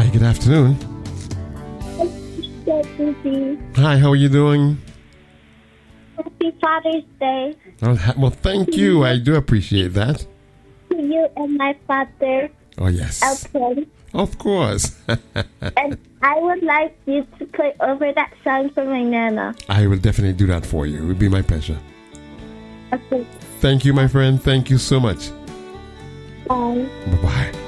Hi, good afternoon. Hi, how are you doing? Happy Father's Day Well, thank you. I do appreciate that. to you and my father, Oh, yes. Elton. Of course. And I would like you to play over that song for my Nana. I will definitely do that for you. It would be my pleasure. Okay. Thank you, my friend. Thank you so much. Bye. Bye-bye.